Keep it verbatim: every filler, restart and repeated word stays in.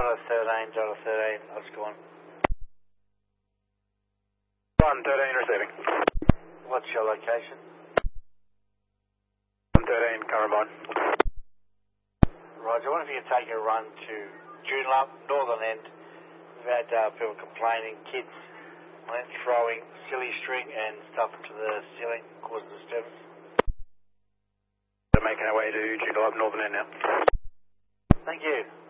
Delta thirteen, Delta thirteen, how's it going? one thirteen receiving. What's your location? one thirteen, current line. Roger, I wonder if you could take a run to Joondalup, northern end. We've had uh, people complaining, kids went throwing silly string and stuff to the ceiling, causing disturbance. They're making our way to Joondalup, northern end now. Thank you.